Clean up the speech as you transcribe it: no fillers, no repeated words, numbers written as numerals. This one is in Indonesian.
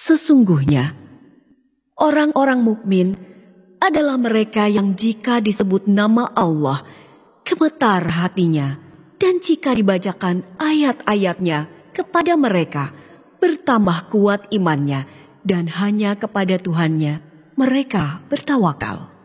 Sesungguhnya, orang-orang mukmin adalah mereka yang jika disebut nama Allah, gemetar hatinya, dan jika dibacakan ayat-ayatnya kepada mereka, bertambah kuat imannya, dan hanya kepada Tuhannya mereka bertawakal.